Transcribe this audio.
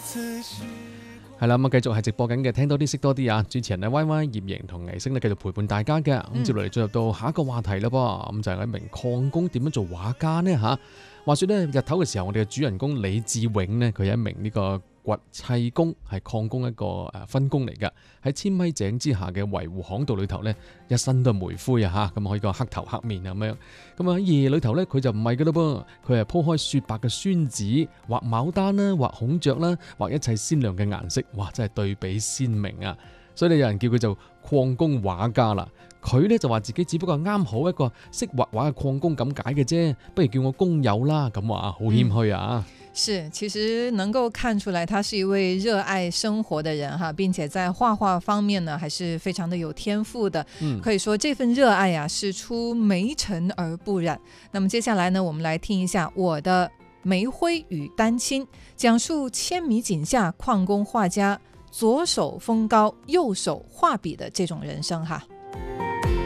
係啦，咁繼續係直播緊嘅，聽多啲識多啲啊！主持人咧 Y Y 葉瑩同倪星咧繼續陪伴大家嘅。咁接落嚟進入到下一個話題啦噃，咁就係一名礦工點樣做畫家呢嚇？話說咧日頭嘅時候，我哋嘅主人公李志永呢，佢係一名呢個掘砌工，係礦工一個分工嚟㗎。喺千米井之下嘅維護巷道裏頭呢，一身都係煤灰啊嚇，咁可以個黑頭黑面啊咁樣。咁啊喺夜裏頭呢，佢就唔係㗎啦噃，佢係鋪開雪白嘅宣紙，畫牡丹啦，畫孔雀啦，畫一切鮮亮嘅顏色，哇！真係對比鮮明啊！所以咧有人叫佢做礦工畫家啦。佢呢就話自己只不過啱好一個識畫畫嘅礦工咁解嘅啫，不如叫我工友啦，咁話好謙虛啊。 是，其實能夠看出來他是一位熱愛生活的人哈，並且在畫畫方面呢，還是非常的有天賦的。可以說這份熱愛啊，是出煤塵而不染。那麼接下來呢，我們來聽一下我的煤灰與丹青，講述千米井下礦工畫家左手風高右手畫筆的這種人生哈。